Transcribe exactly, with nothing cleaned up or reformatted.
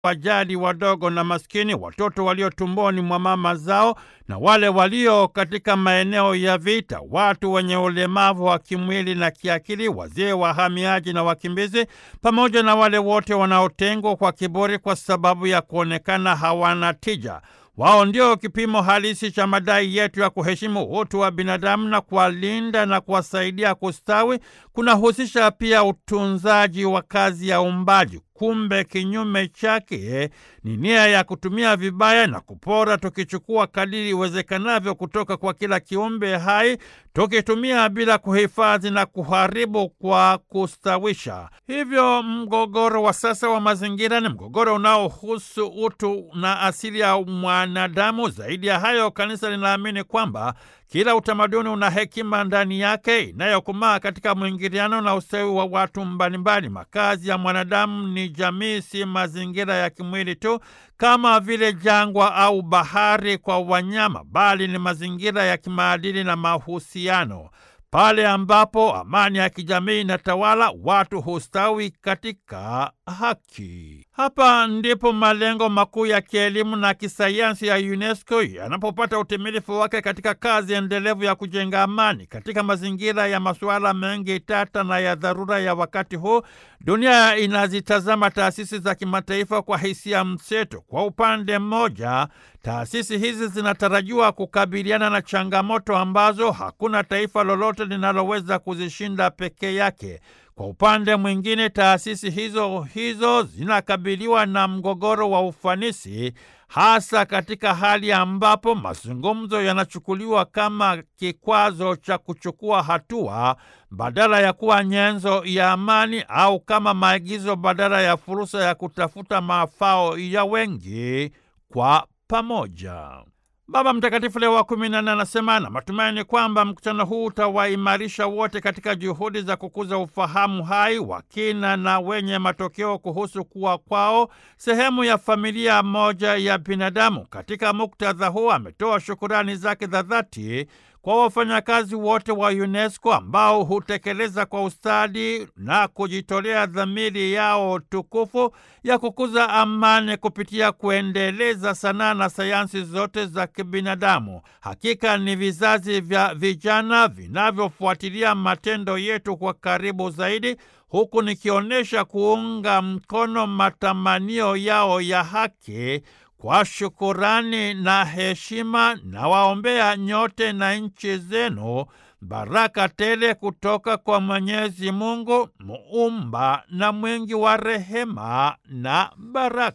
wajali, wadogo na maskini, watoto walio tumboni mwa mama zao na wale walio katika maeneo ya vita, watu wenye ulemavu wa kimwili na kiakili, wazee, wahamiaji na wakimbizi, pamoja na wale wote wanaotengwa kwa kiburi kwa sababu ya kuonekana hawana tija. Wao ndio kipimo halisi cha madai yetu ya kuheshimu utu wa binadamu na kuwalinda na kuwasaidia kustawi. Kunahusisha pia utunzaji wa kazi ya uumbaji. Kumbe kinyume chake ni nia ya kutumia vibaya na kupora, tukichukua kadiri iwezekanavyo kutoka kwa kila kiumbe hai, tukitumia bila kuhifadhi na kuharibu kwa kustawisha. Hivyo mgogoro wa sasa wa mazingira ni mgogoro unaohusu utu na asili ya mwanadamu. Zaidi ya hayo, kanisa linaamini kwamba kila utamaduni una hekima ndani yake inayokomaa katika mwingiliano na ustawi wa watu mbalimbali. Makazi ya mwanadamu ni jamii, si mazingira ya kimwili tu kama vile jangwa au bahari kwa wanyama, bali ni mazingira ya kimaadili na mahusiano. Pale ambapo amani ya kijamii inatawala, watu hustawi katika haki. Hapa ndipo malengo makuu ya kielimu na kisayansi ya UNESCO yanapopata utimilifu wake katika kazi endelevu ya kujenga amani. Katika mazingira ya masuala mengi tata na ya dharura ya wakati huu, dunia inazitazama taasisi za kimataifa kwa hisia mseto. Kwa upande mmoja, taasisi hizi zinatarajiwa kukabiliana na changamoto ambazo hakuna taifa lolote linaloweza kuzishinda peke yake. Kwa upande mwingine, taasisi hizo hizo zinakabiliwa na mgogoro wa ufanisi, hasa katika hali ambapo mazungumzo yanachukuliwa kama kikwazo cha kuchukua hatua badala ya kuwa nyenzo ya amani, au kama maagizo badala ya fursa ya kutafuta mafao ya wengi kwa pamoja. Baba Mtakatifu Leo wa kumi na nne anasema na matumaini kwamba mkutano huu utawaimarisha wote katika juhudi za kukuza ufahamu hai wa kina na wenye matokeo kuhusu kuwa kwao sehemu ya familia moja ya binadamu. Katika muktadha huu ametoa shukurani zake za dhati kwa wafanyakazi wote wa UNESCO ambao hutekeleza kwa ustadi na kujitolea dhamiri yao tukufu ya kukuza amani kupitia kuendeleza sanaa na sayansi zote za kibinadamu. Hakika ni vizazi vya vijana vinavyofuatilia matendo yetu kwa karibu zaidi, huku nikionyesha kuunga mkono matamanio yao ya haki. Kwa shukurani na heshima, na waombea nyote na nchi zenu baraka tele kutoka kwa Mwenyezi Mungu, muumba na mwingi wa rehema na baraka.